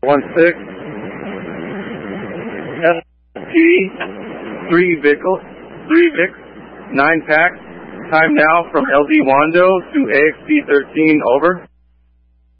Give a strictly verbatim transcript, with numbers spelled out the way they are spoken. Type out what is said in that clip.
one six. S T three Vickle, three Vic, nine packs. Time now from L D Wando to A X P thirteen, over.